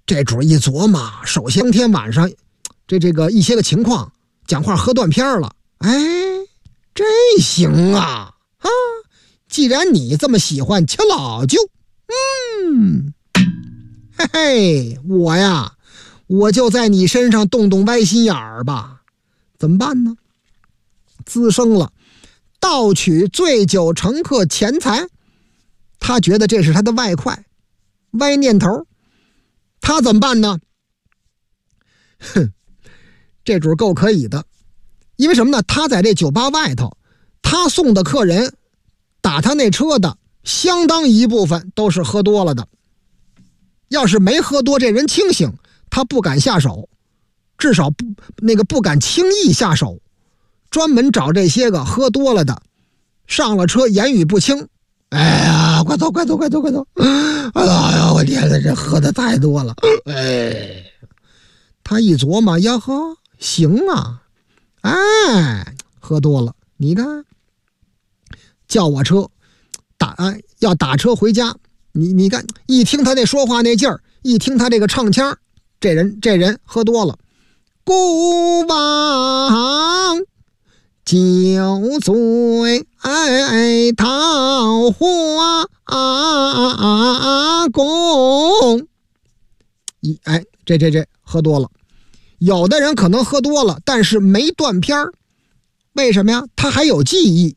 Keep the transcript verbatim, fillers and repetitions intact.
这主一琢磨，首先当天晚上这这个一些个情况，讲话喝断片了。哎，这行啊啊！既然你这么喜欢瞧老舅，嗯，嘿嘿，我呀，我就在你身上动动歪心眼儿吧。怎么办呢？滋生了盗取醉酒乘客钱财，他觉得这是他的外快，歪念头。他怎么办呢？哼，这主够可以的。因为什么呢？他在这酒吧外头，他送的客人打他那车的相当一部分都是喝多了的。要是没喝多，这人清醒，他不敢下手，至少不那个不敢轻易下手，专门找这些个喝多了的，上了车言语不清。哎呀，快走快走快走快走！哎呀，我天哪，这喝的太多了。哎，他一琢磨，呀呵，行啊，哎，喝多了，你看，叫我车，打、哎、要打车回家。你你看，一听他那说话那劲儿，一听他这个唱腔，这人这人喝多了。孤王酒醉桃花宫，一哎，这这这喝多了。有的人可能喝多了，但是没断片儿，为什么呀？他还有记忆。